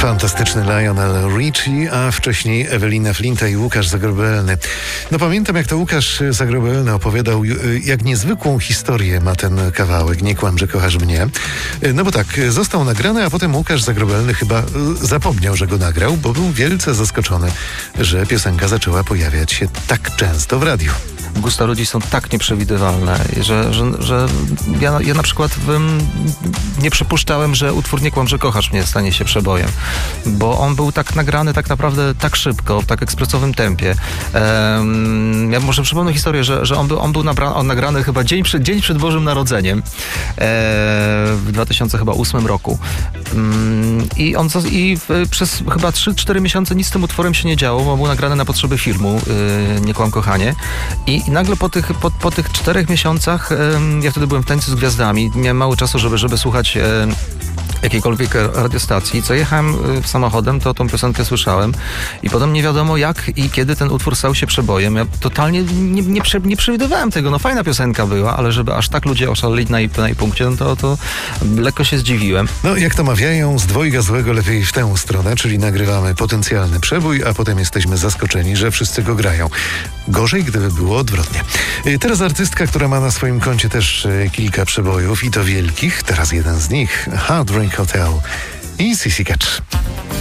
Fantastyczny Lionel Richie, a wcześniej Ewelina Flinta i Łukasz Zagrobelny. No pamiętam, jak to Łukasz Zagrobelny opowiadał, jak niezwykłą historię ma ten kawałek, Nie kłam, że kochasz mnie. No bo tak, został nagrany, a potem Łukasz Zagrobelny chyba zapomniał, że go nagrał, bo był wielce zaskoczony, że piosenka zaczęła pojawiać się tak często w radiu. Gusta ludzi są tak nieprzewidywalne, że ja na przykład nie przypuszczałem, że utwór Nie kłam, że kochasz mnie stanie się przebojem, bo on był tak nagrany tak naprawdę tak szybko, w tak ekspresowym tempie. Ja może przypomnę historię, że on był nagrany chyba dzień przed Bożym Narodzeniem w 2008 roku. I przez chyba 3-4 miesiące nic z tym utworem się nie działo, bo był nagrany na potrzeby filmu Nie kłam, kochanie. I nagle po tych 4 miesiącach, ja wtedy byłem w Tańcu z Gwiazdami, miałem mało czasu, żeby słuchać jakiejkolwiek radiostacji. Co jechałem samochodem, to tą piosenkę słyszałem i potem nie wiadomo jak i kiedy ten utwór stał się przebojem. Ja totalnie nie przewidywałem tego. No fajna piosenka była, ale żeby aż tak ludzie oszaleli na jej punkcie, no to lekko się zdziwiłem. No jak to mawiają, z dwojga złego lepiej w tę stronę, czyli nagrywamy potencjalny przebój, a potem jesteśmy zaskoczeni, że wszyscy go grają. Gorzej, gdyby było odwrotnie. Teraz artystka, która ma na swoim koncie też kilka przebojów i to wielkich. Teraz jeden z nich, Hard Drink Hotel i Sissy Catch.